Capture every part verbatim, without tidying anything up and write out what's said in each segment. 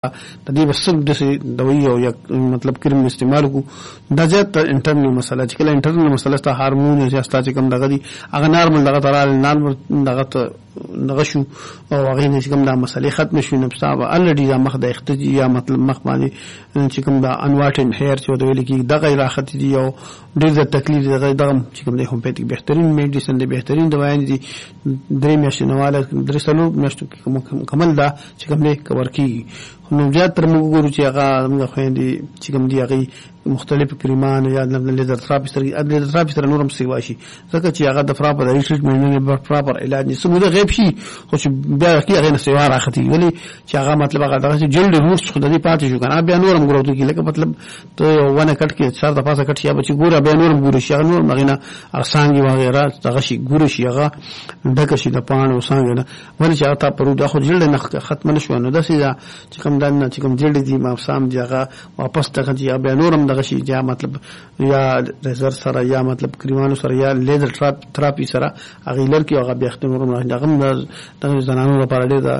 د دې بس د دوی او یا مطلب کریم استعمال کو د زیات انټرنل مسله چې کله انټرنل مسله ته هارمون یا ستاسو کوم دغه دي هغه نارمل دغه ترال نارمل دغه دغه شو او هغه نه چې کوم د مسلې ختم شو نو صاحب الریډي دا مخ د اختجی یا مطلب مخ باندې چې کوم د انواټن هیر چې د ویل کې دغه راخت دي او ډېر د تکلیف دغه دغه چې کوم د هومپیتیک بهترین میډیسن دی بهترین دوايان دي درې میاشتې نواله درې سلو میاشتو کې کمل دا چې کوم دی کور کیږي نو زیات تر موږ ګورو چې هغه موږ خويندې چې کوم دی هغه مختلف کریمان یا د لیزر تھراپي سره د لیزر تھراپي سره نورم سیوا شي ځکه چې هغه د پراپر د ټریټمنټ نه پراپر علاج نشي موږ غیب شي خو چې بیا کې هغه نه سیوا راختی ولی چې هغه مطلب هغه دغه چې جلد روټ خو د دې پاتې شو کنه بیا نورم ګورو کې لکه مطلب ته ونه کټ کې سر د پاسه کټ شي بچي ګوره بیا نورم ګورو شي نور مغینه ارسانګي وغیرہ دغه شي ګورو شي هغه دغه شي د پاڼو څنګه ولی چې هغه پرو د خو جلد نه ختم نشو نو داسې چې کوم دنه چې کوم جلد دي ما سام دی هغه واپس دغه دی بیا نورم دغه شي یا مطلب یا لیزر سره یا مطلب کریمانو سره یا لیزر تھراپي سره هغه لر کې هغه بیا اختنور دغه د زنانو لپاره ډېر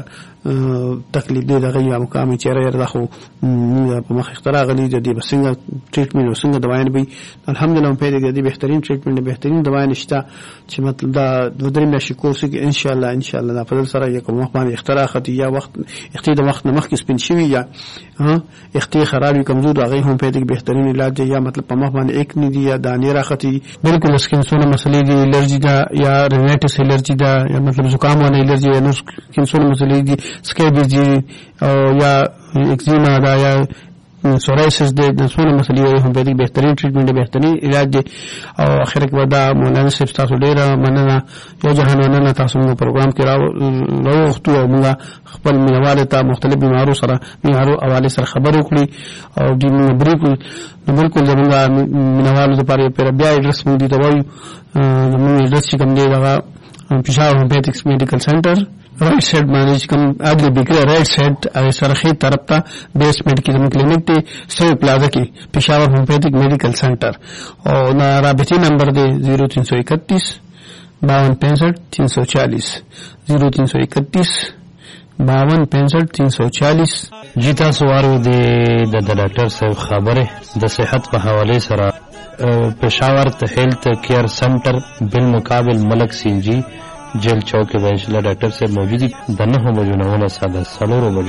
تکلیف دی دغه یا مقامي چیرې راخو په مخ اختراع غلي د دې بسنګ ټریټمنټ وسنګ دوايان به الحمدلله په دې کې بهترین ټریټمنټ بهترین دوايان شته چې مطلب دا د درې میاشتې کورس کې ان شاء الله ان شاء الله په دې سره یو کوم باندې اختراع ختی یا وخت اختیار د وخت نه مخکې سپین شوی یا ها اختیار خرابي کمزور هغه هم په دې کې بهترین علاج یا مطلب په مخ باندې ایک نه دی یا دانې راختی بالکل سکین سونه مسلې دي الرجی دا یا رینایټس الرجی دا یا مطلب زکام ونه الرجی یا نو سکین سونه مسلې دي سکیبیز دي او یا اکزیما دا یا سورایسس د څونه مسلې هم په دې بهترین ټریټمنټ بهترین علاج دی او اخر کې ودا مولانا صاحب تاسو ډیر مننه یو جهانونه تاسو موږ پروګرام کې راو وخت او موږ خپل مینواله ته مختلف بیمارو سره بیمارو حواله سره خبرو کړی او د بالکل بالکل زموږ مینوالو لپاره پر بیا ایډرس مونږ دی دوی زموږ ایډرس چې کوم دی دا پېښور هومپیتکس میډیکل سنټر رائٹ سائڈ باندې کوم اګلی بیکری رائٹ سائڈ او سرخی طرف ته بیسمنٹ کې زموږ کلینیک دی سو پلازا کې پېښور هومپیتک میډیکل سنټر او نا رابطي نمبر دی زیرو تین سو اکتیس باون پینسٹھ تین سو چالیس زیرو تین سو اکتیس باون پینسٹھ تین سو چالیس. جی تاسو وارو د د ډاکټر صاحب خبره د صحت په حواله سره پېښور ته هیلث کیر سنټر بالمقابل ملک سنجی جیل چوک کې وایي چې ډاکټر صاحب موجودي د نه هم بجو نه ونه ساده سلورو